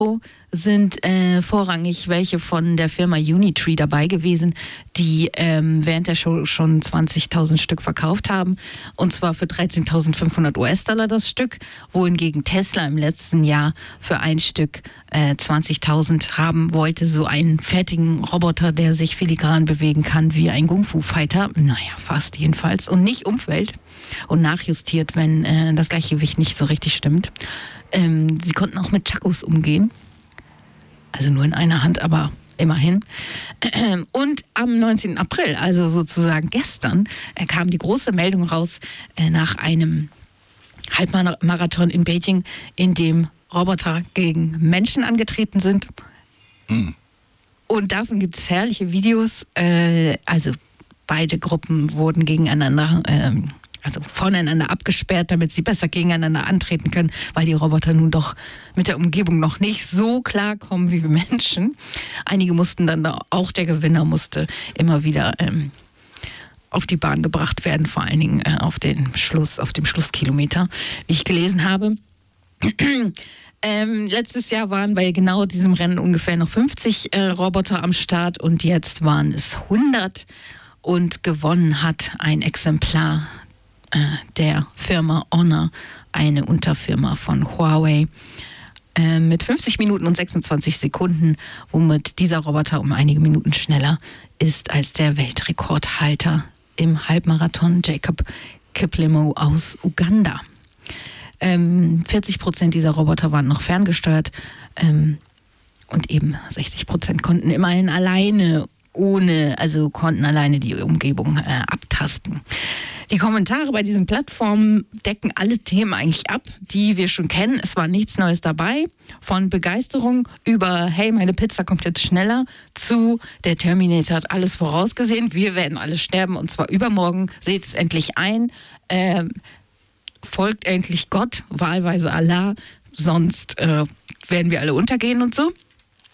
sind vorrangig welche von der Firma Unitree dabei gewesen, die während der Show schon 20.000 Stück verkauft haben. Und zwar für 13.500 US-Dollar das Stück, wohingegen Tesla im letzten Jahr für ein Stück 20.000 haben wollte. So einen fertigen Roboter, der sich filigran bewegen kann wie ein Kung-Fu-Fighter. Naja, fast jedenfalls. Und nicht umfällt und nachjustiert, wenn das Gleichgewicht nicht so richtig stimmt. Sie konnten auch mit Chakos umgehen. Also nur in einer Hand, aber immerhin. Und am 19. April, also sozusagen gestern, kam die große Meldung raus nach einem Halbmarathon in Beijing, in dem Roboter gegen Menschen angetreten sind. Und davon gibt es herrliche Videos. Also beide Gruppen wurden gegeneinander voneinander abgesperrt, damit sie besser gegeneinander antreten können, weil die Roboter nun doch mit der Umgebung noch nicht so klarkommen wie wir Menschen. Einige mussten dann auch, der Gewinner musste immer wieder auf die Bahn gebracht werden, vor allen Dingen auf dem Schlusskilometer, wie ich gelesen habe. Letztes Jahr waren bei genau diesem Rennen ungefähr noch 50 Roboter am Start und jetzt waren es 100 und gewonnen hat ein Exemplar der Firma Honor, eine Unterfirma von Huawei, mit 50 Minuten und 26 Sekunden, womit dieser Roboter um einige Minuten schneller ist als der Weltrekordhalter im Halbmarathon Jacob Kiplimo aus Uganda. 40% dieser Roboter waren noch ferngesteuert und eben 60% konnten immerhin konnten alleine die Umgebung abtasten. Die Kommentare bei diesen Plattformen decken alle Themen eigentlich ab, die wir schon kennen. Es war nichts Neues dabei. Von Begeisterung über, hey, meine Pizza kommt jetzt schneller, zu der Terminator hat alles vorausgesehen. Wir werden alle sterben und zwar übermorgen. Seht es endlich ein. Folgt endlich Gott, wahlweise Allah. Sonst werden wir alle untergehen und so.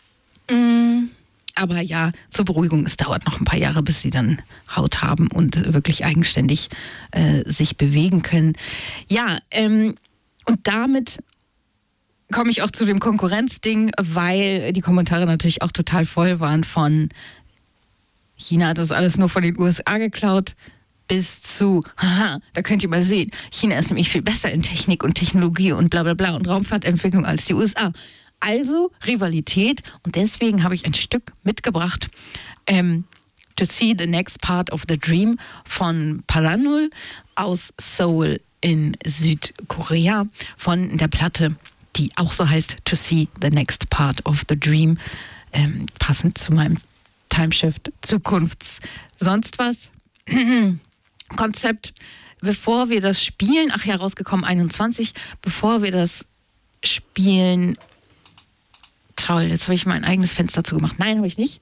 Aber ja, zur Beruhigung, es dauert noch ein paar Jahre, bis sie dann Haut haben und wirklich eigenständig sich bewegen können. Ja, und damit komme ich auch zu dem Konkurrenzding, weil die Kommentare natürlich auch total voll waren von China hat das alles nur von den USA geklaut, bis zu, haha, da könnt ihr mal sehen, China ist nämlich viel besser in Technik und Technologie und bla bla bla und Raumfahrtentwicklung als die USA. Also Rivalität und deswegen habe ich ein Stück mitgebracht, To See the Next Part of the Dream von Paranul aus Seoul in Südkorea von der Platte, die auch so heißt To See the Next Part of the Dream, passend zu meinem Timeshift Zukunfts sonst was Konzept. Bevor wir das spielen, rausgekommen 21, bevor wir das spielen, toll, jetzt habe ich mein eigenes Fenster zugemacht. Nein, habe ich nicht.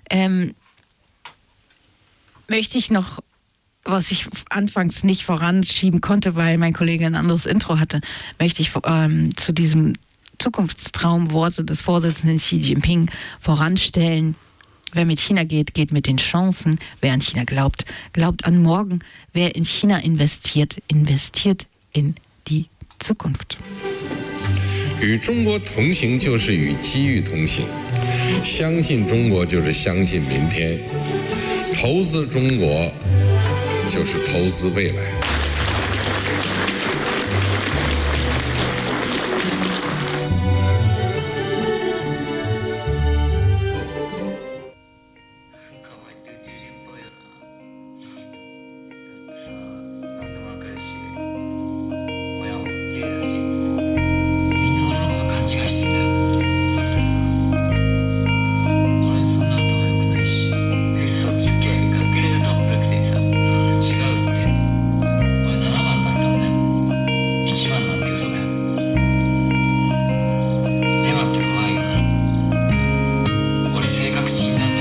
Möchte ich noch, was ich anfangs nicht voranschieben konnte, weil mein Kollege ein anderes Intro hatte, möchte ich zu diesem Zukunftstraumworte des Vorsitzenden Xi Jinping voranstellen. Wer mit China geht, geht mit den Chancen. Wer an China glaubt, glaubt an morgen. Wer in China investiert, investiert in die Zukunft. 与中国同行就是与机遇同行，相信中国就是相信明天，投资中国就是投资未来。